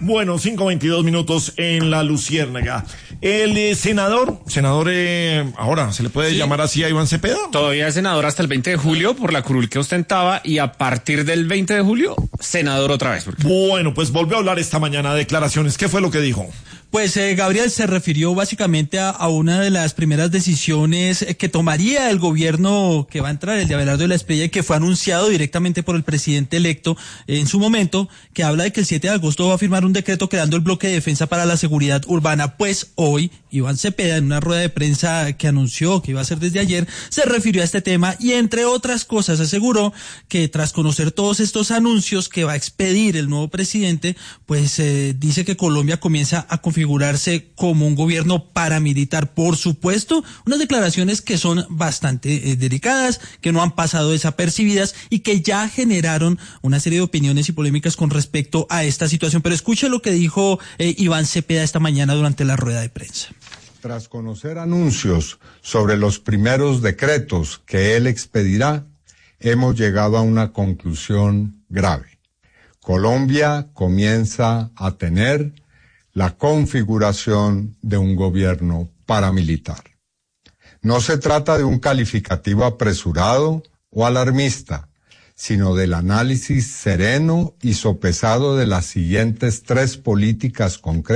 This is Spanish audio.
Bueno, 5:22 en la Luciérnaga. El senador, ahora se le puede llamar así a Iván Cepeda. Todavía es senador hasta el 20 de julio por la curul que ostentaba y a partir del 20 de julio, senador otra vez. Bueno, pues volvió a hablar esta mañana de declaraciones. ¿Qué fue lo que dijo? Pues Gabriel se refirió básicamente a una de las primeras decisiones que tomaría el gobierno que va a entrar, el de Abelardo de la Espriella, y que fue anunciado directamente por el presidente electo en su momento, que habla de que el 7 de agosto va a firmar un decreto creando el bloque de defensa para la seguridad urbana. Pues hoy Iván Cepeda, en una rueda de prensa que anunció que iba a ser desde ayer, se refirió a este tema y, entre otras cosas, aseguró que tras conocer todos estos anuncios que va a expedir el nuevo presidente, pues dice que Colombia comienza a configurarse como un gobierno paramilitar. Por supuesto, unas declaraciones que son bastante delicadas, que no han pasado desapercibidas y que ya generaron una serie de opiniones y polémicas con respecto a esta situación. Pero escuche lo que dijo Iván Cepeda esta mañana durante la rueda de prensa. Tras conocer anuncios sobre los primeros decretos que él expedirá, hemos llegado a una conclusión grave. Colombia comienza a tener la configuración de un gobierno paramilitar. No se trata de un calificativo apresurado o alarmista, sino del análisis sereno y sopesado de las siguientes tres políticas concretas